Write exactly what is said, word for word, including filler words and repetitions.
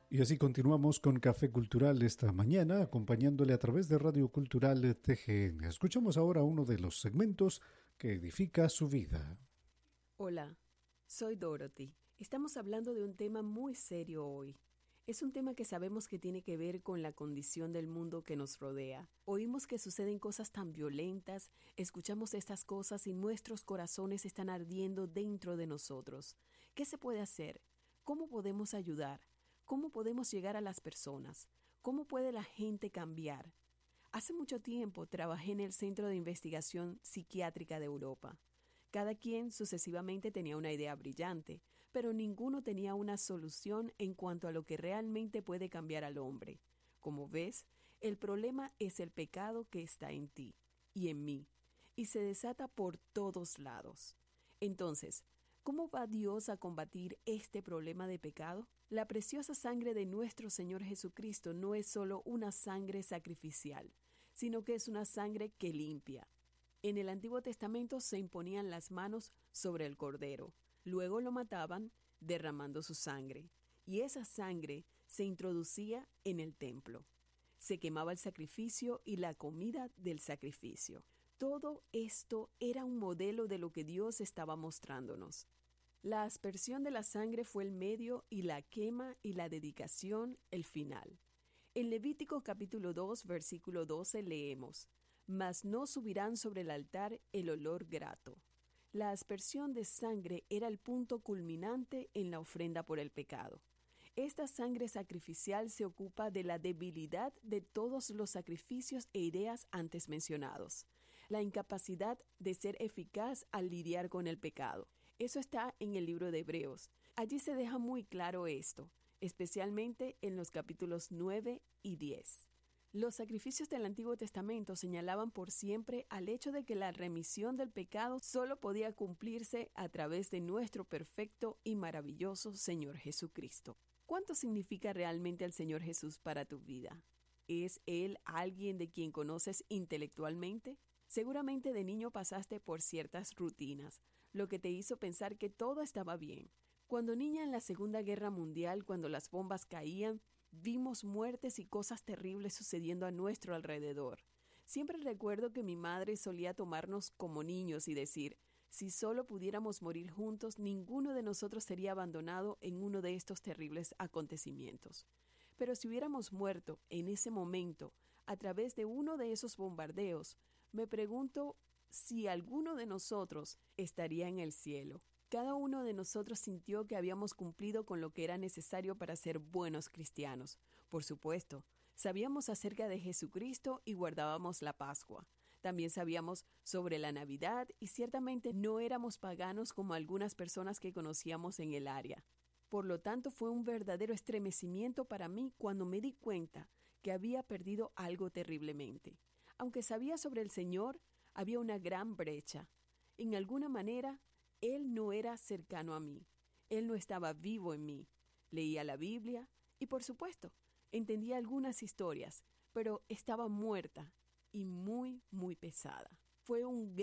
Y así continuamos con Café Cultural esta mañana, acompañándole a través de Radio Cultural T G N. Escuchamos ahora uno de los segmentos que edifica su vida. Hola, soy Dorothy. Estamos hablando de un tema muy serio hoy. Es un tema que sabemos que tiene que ver con la condición del mundo que nos rodea. Oímos que suceden cosas tan violentas, escuchamos estas cosas y nuestros corazones están ardiendo dentro de nosotros. ¿Qué se puede hacer? ¿Cómo podemos ayudar? ¿Cómo podemos llegar a las personas? ¿Cómo puede la gente cambiar? Hace mucho tiempo trabajé en el Centro de Investigación Psiquiátrica de Europa. Cada quien sucesivamente tenía una idea brillante, pero ninguno tenía una solución en cuanto a lo que realmente puede cambiar al hombre. Como ves, el problema es el pecado que está en ti y en mí, y se desata por todos lados. Entonces, ¿cómo va Dios a combatir este problema de pecado? La preciosa sangre de nuestro Señor Jesucristo no es solo una sangre sacrificial, sino que es una sangre que limpia. En el Antiguo Testamento se imponían las manos sobre el cordero, luego lo mataban derramando su sangre, y esa sangre se introducía en el templo. Se quemaba el sacrificio y la comida del sacrificio. Todo esto era un modelo de lo que Dios estaba mostrándonos. La aspersión de la sangre fue el medio y la quema y la dedicación el final. En Levítico capítulo dos, versículo doce leemos: «Mas no subirán sobre el altar el olor grato». La aspersión de sangre era el punto culminante en la ofrenda por el pecado. Esta sangre sacrificial se ocupa de la debilidad de todos los sacrificios e ideas antes mencionados, la incapacidad de ser eficaz al lidiar con el pecado. Eso está en el libro de Hebreos. Allí se deja muy claro esto, especialmente en los capítulos nueve y diez. Los sacrificios del Antiguo Testamento señalaban por siempre al hecho de que la remisión del pecado solo podía cumplirse a través de nuestro perfecto y maravilloso Señor Jesucristo. ¿Cuánto significa realmente el Señor Jesús para tu vida? ¿Es Él alguien de quien conoces intelectualmente? Seguramente de niño pasaste por ciertas rutinas, lo que te hizo pensar que todo estaba bien. Cuando niña en la Segunda Guerra Mundial, cuando las bombas caían, vimos muertes y cosas terribles sucediendo a nuestro alrededor. Siempre recuerdo que mi madre solía tomarnos como niños y decir: si solo pudiéramos morir juntos, ninguno de nosotros sería abandonado en uno de estos terribles acontecimientos. Pero si hubiéramos muerto en ese momento a través de uno de esos bombardeos, me pregunto si alguno de nosotros estaría en el cielo. Cada uno de nosotros sintió que habíamos cumplido con lo que era necesario para ser buenos cristianos. Por supuesto, sabíamos acerca de Jesucristo y guardábamos la Pascua. También sabíamos sobre la Navidad y ciertamente no éramos paganos como algunas personas que conocíamos en el área. Por lo tanto, fue un verdadero estremecimiento para mí cuando me di cuenta que había perdido algo terriblemente. Aunque sabía sobre el Señor, había una gran brecha. En alguna manera, Él no era cercano a mí. Él no estaba vivo en mí. Leía la Biblia y, por supuesto, entendía algunas historias, pero estaba muerta y muy, muy pesada. Fue un